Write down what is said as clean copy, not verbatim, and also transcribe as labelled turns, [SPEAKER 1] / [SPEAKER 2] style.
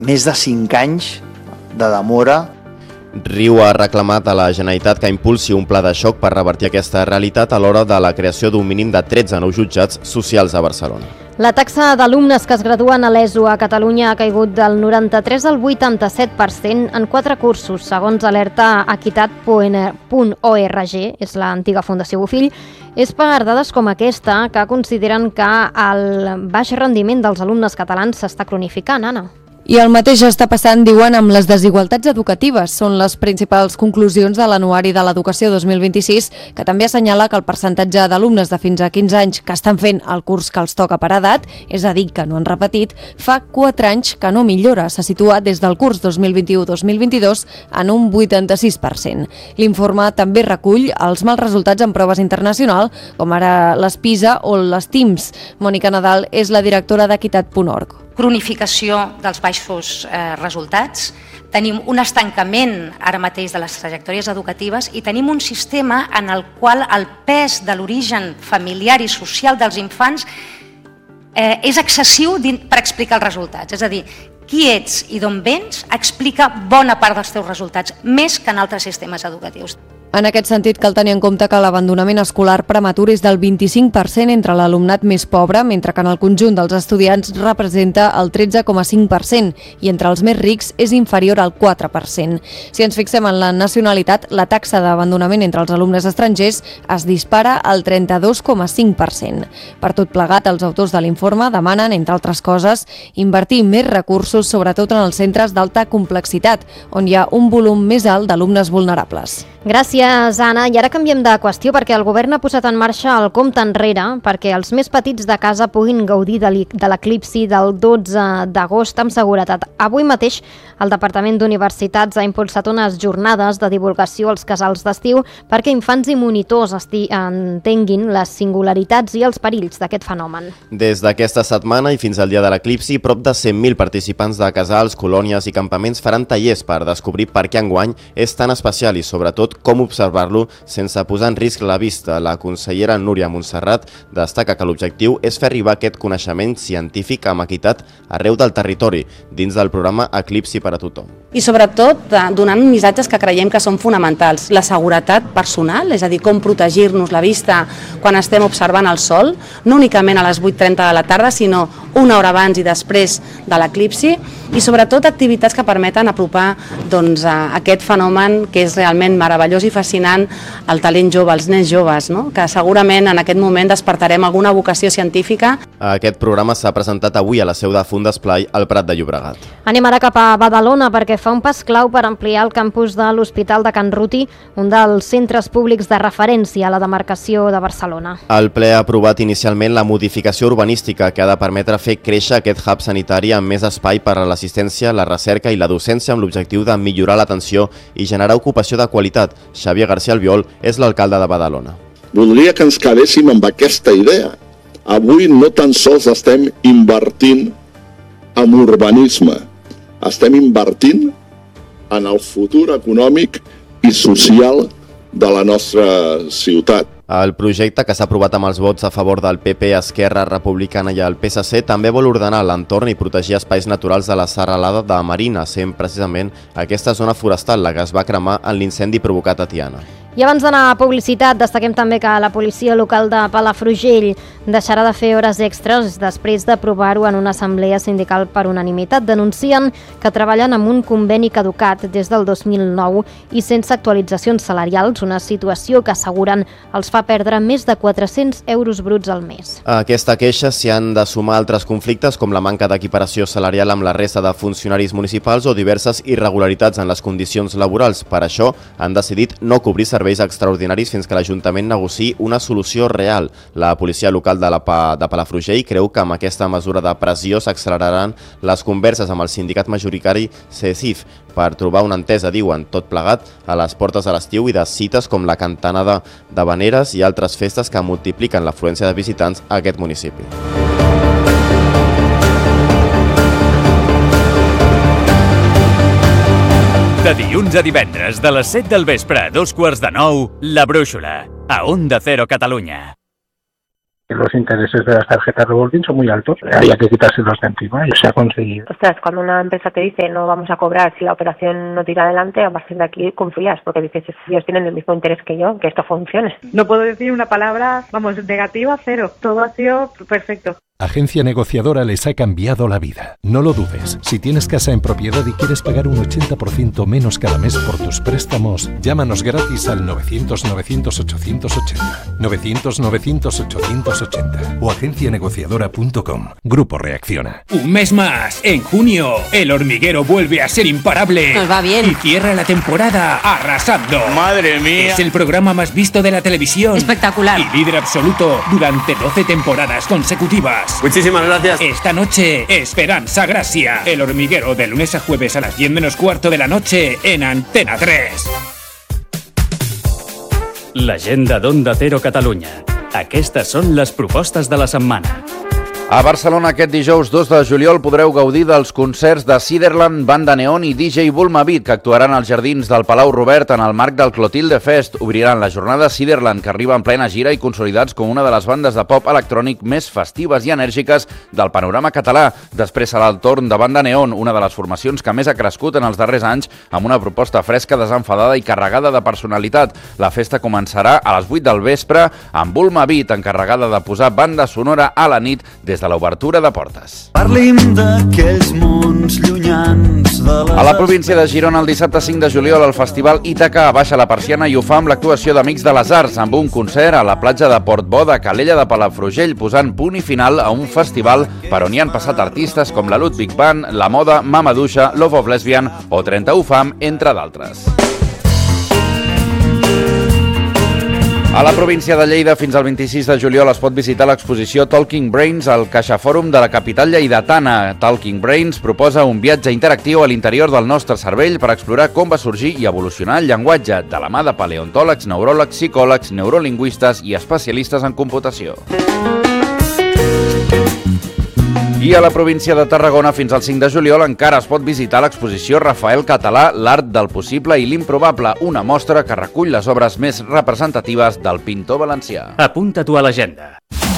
[SPEAKER 1] més de 5 anys de demora.
[SPEAKER 2] Riu ha reclamat a la Generalitat que impulsi un pla de xoc per revertir aquesta realitat a l'hora de la creació d'un mínim de 13 nous jutjats socials a Barcelona.
[SPEAKER 3] La taxa d'alumnes que es graduen a l'ESO a Catalunya ha caigut del 93 al 87% en 4 cursos, segons alerta equitat.org, és l'antiga Fundació Bofill. És per dades com aquesta que consideren que el baix rendiment dels alumnes catalans s'està cronificant, Anna.
[SPEAKER 4] I el mateix està passant, diuen, amb les desigualtats educatives. Són les principals conclusions de l'Anuari de l'Educació 2026, que també assenyala que el percentatge d'alumnes de fins a 15 anys que estan fent el curs que els toca per edat, és a dir, que no han repetit, fa 4 anys que no millora. S'ha situat des del curs 2021-2022 en un 86%. L'informe també recull els mals resultats en proves internacionals, com ara les PISA o les TIMSS. Mònica Nadal és la directora d'Equitat.org.
[SPEAKER 5] Cronificació dels baixos resultats, tenim un estancament ara mateix de les trajectòries educatives i tenim un sistema en el qual el pes de l'origen familiar i social dels infants és excessiu per explicar els resultats. És a dir, qui ets i d'on vens explica bona part dels teus resultats, més que en altres sistemes educatius.
[SPEAKER 4] En aquest sentit, cal tenir en compte que l'abandonament escolar prematur és del 25% entre l'alumnat més pobre, mentre que en el conjunt dels estudiants representa el 13,5% i entre els més rics és inferior al 4%. Si ens fixem en la nacionalitat, la taxa d'abandonament entre els alumnes estrangers es dispara al 32,5%. Per tot plegat, els autors de l'informe demanen, entre altres coses, invertir més recursos, sobretot en els centres d'alta complexitat, on hi ha un volum més alt d'alumnes vulnerables.
[SPEAKER 3] Gràcies, Anna. I ara canviem de qüestió perquè el govern ha posat en marxa el compte enrere perquè els més petits de casa puguin gaudir de l'eclipsi del 12 d'agost amb seguretat. Avui mateix el Departament d'Universitats ha impulsat unes jornades de divulgació als casals d'estiu perquè infants i monitors entenguin les singularitats i els perills d'aquest fenomen.
[SPEAKER 2] Des d'aquesta setmana i fins al dia de l'eclipsi, prop de 100.000 participants de casals, colònies i campaments faran tallers per descobrir per què enguany és tan especial i, sobretot, com observar-lo sense posar en risc la vista. La consellera Núria Montserrat destaca que l'objectiu és fer arribar aquest coneixement científic amb equitat arreu del territori, dins del programa Eclipsi per a tothom.
[SPEAKER 6] I sobretot donant missatges que creiem que són fonamentals. La seguretat personal, és a dir, com protegir-nos la vista quan estem observant el sol, no únicament a les 8:30 de la tarda, sinó una hora abans i després de l'eclipsi, i sobretot activitats que permeten apropar aquest fenomen que és realment meravellós i fascinant al talent jove, als nens joves, no? Que segurament en aquest moment despertarem alguna vocació científica.
[SPEAKER 2] Aquest programa s'ha presentat avui a la seu de Fundesplai al Prat de Llobregat.
[SPEAKER 3] Anem ara cap a Badalona perquè fa un pas clau per ampliar el campus de l'Hospital de Can Ruti, un dels centres públics de referència a la demarcació de Barcelona.
[SPEAKER 2] El ple ha aprovat inicialment la modificació urbanística que ha de permetre fer créixer aquest hub sanitari amb més espai per a l'assistència, la recerca i la docència amb l'objectiu de millorar l'atenció i generar ocupació de qualitat. Xavier García Albiol és l'alcalde de Badalona.
[SPEAKER 7] Voldria que ens quedéssim amb aquesta idea. Avui no tan sols estem invertint en urbanisme, estem invertint en el futur econòmic i social de la nostra ciutat.
[SPEAKER 2] El projecte, que s'ha aprovat amb els vots a favor del PP, Esquerra Republicana i el PSC, també vol ordenar l'entorn i protegir espais naturals de la serralada de Marina, sent precisament aquesta zona forestal la que es va cremar en l'incendi provocat a Tiana.
[SPEAKER 3] I abans d'anar a publicitat, destaquem també que la policia local de Palafrugell deixarà de fer hores extres després d'aprovar-ho en una assemblea sindical per unanimitat. Denuncien que treballen amb un conveni caducat des del 2009 i sense actualitzacions salarials, una situació que asseguren els fa perdre més de 400 euros bruts al mes.
[SPEAKER 2] A aquesta queixa s'hi han de sumar altres conflictes com la manca d'equiparació salarial amb la resta de funcionaris municipals o diverses irregularitats en les condicions laborals. Per això han decidit no cobrir serveis extraordinaris fins que l'Ajuntament negociï una solució real. La policia local de Palafrugell creu que amb aquesta mesura de pressió s'acceleraran les converses amb el sindicat majoritari CECIF per trobar una entesa, diuen, tot plegat a les portes de l'estiu i de cites com la cantanada d'Havaneres i altres festes que multipliquen l'afluència de visitants a aquest municipi.
[SPEAKER 8] De dilluns a divendres, de les 7 del vespre a 2:15, La Brúixola, a Onda Cero Catalunya.
[SPEAKER 9] Los intereses de las tarjetas revolving son muy altos, había que quitárselos de encima y se ha conseguido.
[SPEAKER 10] Ostras, cuando una empresa te dice no vamos a cobrar si la operación no tira adelante, a partir de aquí confías, porque dices, ellos tienen el mismo interés que yo, que esto funcione.
[SPEAKER 11] No puedo decir una palabra, negativa, cero. Todo ha sido perfecto.
[SPEAKER 12] Agencia Negociadora les ha cambiado la vida. No lo dudes. Si tienes casa en propiedad y quieres pagar un 80% menos cada mes por tus préstamos, llámanos gratis al 900-900-880. 900-900-880 o agencianegociadora.com. Grupo Reacciona.
[SPEAKER 13] Un mes más. En junio, El Hormiguero vuelve a ser imparable.
[SPEAKER 4] Nos va bien.
[SPEAKER 13] Y cierra la temporada arrasando.
[SPEAKER 14] ¡Madre mía!
[SPEAKER 13] Es el programa más visto de la televisión.
[SPEAKER 4] Espectacular.
[SPEAKER 13] Y líder absoluto durante 12 temporadas consecutivas.
[SPEAKER 14] Muchísimas gracias.
[SPEAKER 13] Esta noche, Esperanza Gracia. El Hormiguero, de lunes a jueves a las 10 menos cuarto de la noche en Antena 3.
[SPEAKER 8] L'agenda d'Onda Cero Catalunya. Aquestes són les propostes de la setmana.
[SPEAKER 15] A Barcelona aquest dijous 2 de juliol podreu gaudir dels concerts de Ciderland, Banda Neon i DJ Bulma Beat, que actuaran als jardins del Palau Robert en el marc del Clotilde Fest. Obriran la jornada Ciderland, que arriba en plena gira i consolidats com una de les bandes de pop electrònic més festives i enèrgiques del panorama català. Després serà el torn de Banda Neon, una de les formacions que més ha crescut en els darrers anys, amb una proposta fresca, desenfadada i carregada de personalitat. La festa començarà a les 8 del vespre amb Bulma Beat, encarregada de posar banda sonora a la nit des de l'obertura de portes.
[SPEAKER 16] Parlim d'aquells mons llunyans de les...
[SPEAKER 15] A la província de Girona, el dissabte 5 de juliol, el festival Ítaca abaixa la persiana i ho fa amb l'actuació d'Amics de les Arts, amb un concert a la platja de Portbó de Calella de Palafrugell, posant punt i final a un festival per on hi han passat artistes com la Ludwig Band, La Moda, Mamadouxa, Love of Lesbian o 31 Fam, entre d'altres. A la província de Lleida, fins al 26 de juliol es pot visitar l'exposició Talking Brains al CaixaFòrum de la capital lleidatana. Talking Brains proposa un viatge interactiu a l'interior del nostre cervell per explorar com va sorgir i evolucionar el llenguatge, de la mà de paleontòlegs, neuròlegs, psicòlegs, neurolingüistes i especialistes en computació. I a la província de Tarragona, fins al 5 de juliol, encara es pot visitar l'exposició Rafael Català, l'art del possible i l'improbable, una mostra que recull les obres més representatives del pintor valencià.
[SPEAKER 8] Apunta-t'ho a l'agenda.